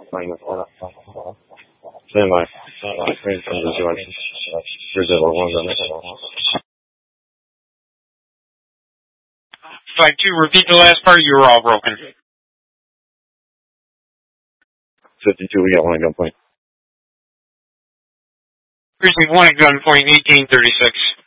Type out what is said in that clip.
Stand by. Train from the situation. Here's the ones on it. 5-2, repeat the last part, you were all broken. 52, we got one at gunpoint. Precinct 1 at gunpoint, 1836.